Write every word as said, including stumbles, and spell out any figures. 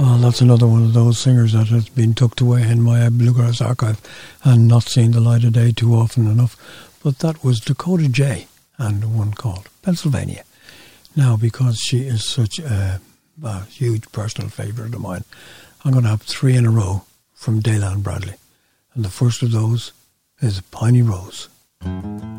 Well, that's another one of those singers that has been tucked away in my bluegrass archive and not seen the light of day too often enough. But that was Dakota J and one called Pennsylvania. Now, because she is such a, a huge personal favourite of mine, I'm going to have three in a row from Daylan Bradley. And the first of those is Piney Rose.